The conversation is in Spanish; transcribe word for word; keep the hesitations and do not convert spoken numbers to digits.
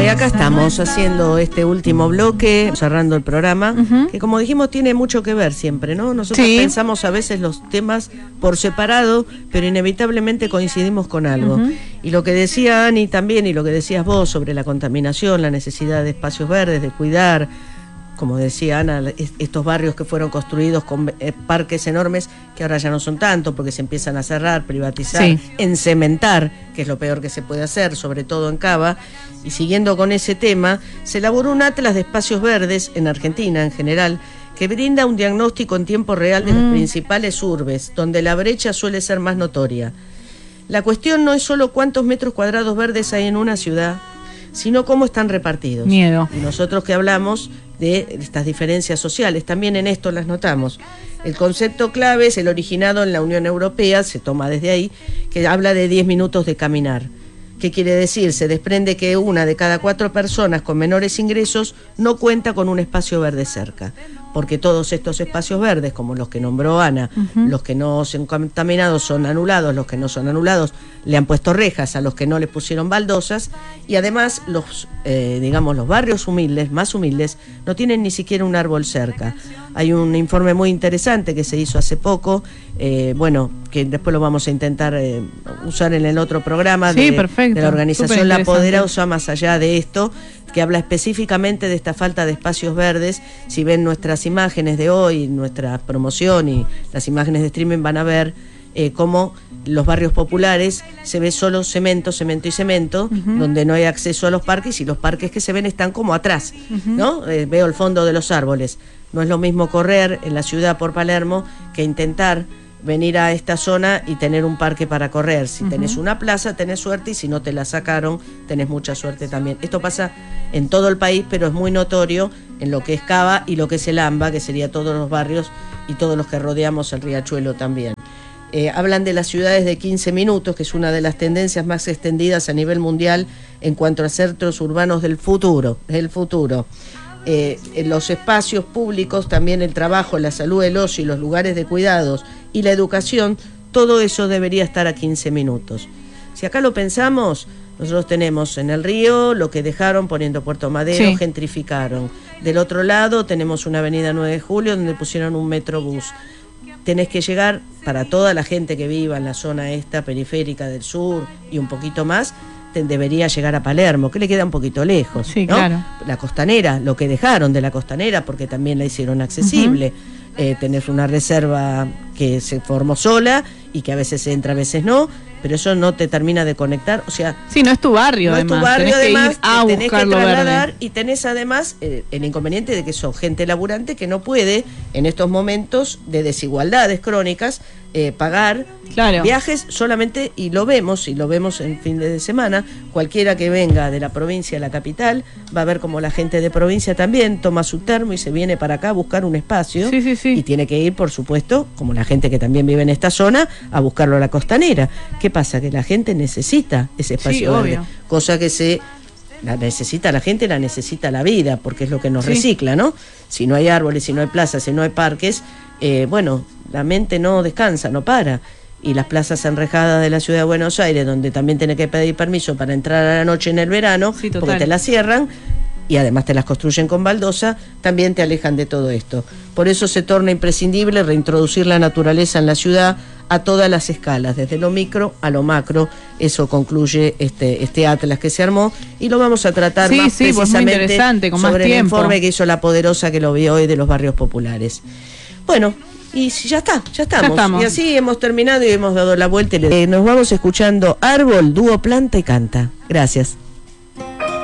acá estamos haciendo este último bloque, cerrando el programa, uh-huh. que como dijimos tiene mucho que ver siempre, ¿no? Nosotros sí. pensamos a veces los temas por separado, pero inevitablemente coincidimos con algo. Uh-huh. Y lo que decía Ani también, y lo que decías vos sobre la contaminación, la necesidad de espacios verdes, de cuidar, como decía Ana, estos barrios que fueron construidos con parques enormes, que ahora ya no son tanto, porque se empiezan a cerrar, privatizar, sí. encementar, que es lo peor que se puede hacer, sobre todo en Cava. Y siguiendo con ese tema, se elaboró un atlas de espacios verdes, en Argentina en general, que brinda un diagnóstico en tiempo real de mm. las principales urbes, donde la brecha suele ser más notoria. La cuestión no es solo cuántos metros cuadrados verdes hay en una ciudad, sino cómo están repartidos. Miedo. Y nosotros que hablamos de estas diferencias sociales, también en esto las notamos. El concepto clave es el originado en la Unión Europea, se toma desde ahí, que habla de diez minutos de caminar. ¿Qué quiere decir? Se desprende que una de cada cuatro personas con menores ingresos no cuenta con un espacio verde cerca, porque todos estos espacios verdes, como los que nombró Ana, uh-huh. los que no son contaminados son anulados, los que no son anulados le han puesto rejas, a los que no les pusieron baldosas, y además los, eh, digamos, los barrios humildes, más humildes, no tienen ni siquiera un árbol cerca. Hay un informe muy interesante que se hizo hace poco, eh, bueno, que después lo vamos a intentar eh, usar en el otro programa sí, de, perfecto. de la organización La Poderosa, más allá de esto, que habla específicamente de esta falta de espacios verdes. Si ven nuestras imágenes de hoy, nuestra promoción y las imágenes de streaming, van a ver eh, cómo los barrios populares se ve solo cemento, cemento y cemento, uh-huh. donde no hay acceso a los parques, y los parques que se ven están como atrás, uh-huh. ¿no? Eh, veo el fondo de los árboles. No es lo mismo correr en la ciudad por Palermo que intentar venir a esta zona y tener un parque para correr. Si uh-huh. tenés una plaza, tenés suerte, y si no te la sacaron, tenés mucha suerte también. Esto pasa en todo el país, pero es muy notorio en lo que es Cava y lo que es el AMBA, que sería todos los barrios y todos los que rodeamos el Riachuelo también. Eh, hablan de las ciudades de quince minutos, que es una de las tendencias más extendidas a nivel mundial en cuanto a centros urbanos del futuro, del futuro. Eh, en los espacios públicos, también el trabajo, la salud, el ocio y los lugares de cuidados y la educación, todo eso debería estar a quince minutos. Si acá lo pensamos, nosotros tenemos en el río lo que dejaron poniendo Puerto Madero, sí. gentrificaron. Del otro lado tenemos una avenida nueve de julio donde pusieron un metrobús. Tenés que llegar, para toda la gente que viva en la zona esta periférica del sur y un poquito más, te debería llegar a Palermo, que le queda un poquito lejos, sí, ¿no? Claro. La costanera, lo que dejaron de la costanera, porque también la hicieron accesible. Uh-huh. eh, tenés una reserva que se formó sola y que a veces entra, a veces no, pero eso no te termina de conectar, o sea... Sí, no es tu barrio, no además. es tu barrio, tenés además, que ir a te tenés que trasladar verde. Y tenés además eh, el inconveniente de que son gente laburante que no puede, en estos momentos de desigualdades crónicas, eh, pagar claro. viajes solamente, y lo vemos, y lo vemos en fin de semana, cualquiera que venga de la provincia a la capital, va a ver como la gente de provincia también toma su termo y se viene para acá a buscar un espacio, sí, sí, sí. y tiene que ir, por supuesto, como la gente que también vive en esta zona, a buscarlo a la costanera. ¿Qué pasa? Que la gente necesita ese espacio sí, verde, obvio. cosa que se la necesita la gente, la necesita la vida, porque es lo que nos sí. recicla, ¿no? Si no hay árboles, si no hay plazas, si no hay parques, eh, bueno, la mente no descansa, no para. Y las plazas enrejadas de la ciudad de Buenos Aires, donde también tenés que pedir permiso para entrar a la noche en el verano, sí, porque te las cierran, y además te las construyen con baldosa, también te alejan de todo esto. Por eso se torna imprescindible reintroducir la naturaleza en la ciudad a todas las escalas, desde lo micro a lo macro. Eso concluye este, este atlas que se armó, y lo vamos a tratar sí, más sí, precisamente pues muy interesante, con sobre más el tiempo. informe que hizo La Poderosa, que lo vio hoy, de los barrios populares. Bueno, y ya está, ya estamos. Ya estamos. Y así hemos terminado y hemos dado la vuelta. Y le... eh, nos vamos escuchando Árbol, dúo Planta y Canta. Gracias.